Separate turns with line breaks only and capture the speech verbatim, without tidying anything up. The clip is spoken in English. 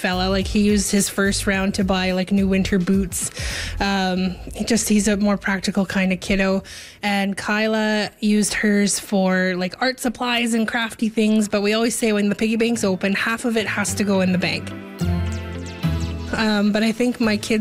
fella. Like, he used his first round to buy like new winter boots. Um, he just he's a more practical kind of kiddo. And Kyla used hers for like art supplies and crafty things. But we always say when the piggy bank's open, half of it has to go in the bank. Um, but I think my kids